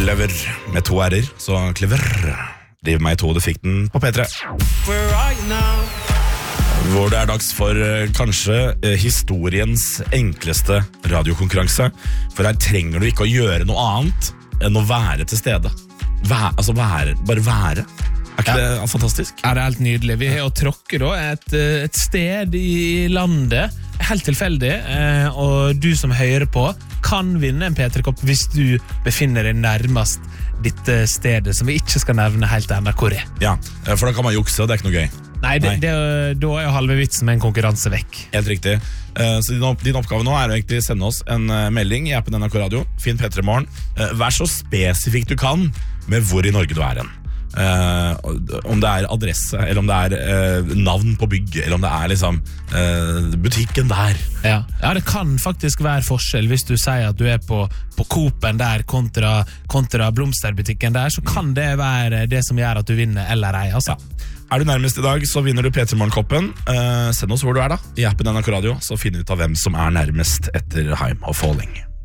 Clever med 2 r-er, så Clever driver meg i 2, du fikk den på P3. Hvor det dags for kanskje historiens enkleste radiokonkurranse. For her trenger du ikke å gjøre noe annet enn å være til stede. Bare være. Ikke det fantastisk? Det helt nydelig. Vi har jo tråkket da et sted i landet, helt tilfeldig, og du som hører på kan vinne en P3-kopp hvis du befinner deg nærmest dette stedet, som vi ikke skal nevne helt ennå hvor er. Ja, for da kan man jukse, og det ikke noe gøy. Nei, da er jo halve vitsen med en konkurranse vekk. Helt riktig. Så din oppgave nå er å egentlig sende oss en melding i appen NRK Radio. Finn P3 Morgen. Vær så spesifikk du kan med hvor i Norge du er hen. Om det er adresse, eller om det er navn på bygget, eller om det er liksom butikken der. Ja, det kan faktisk være forskjell. Hvis du sier at du er på Coop-en der kontra blomsterbutikken der, så kan det være det som gjør at du vinner eller ei, altså. Ja. Er du nærmest i dag, så vinner du P3 Morgen-koppen. Send oss hvor du er da, i appen NRK Radio, så finner vi ut av hvem som er nærmest etter Heim og Falling.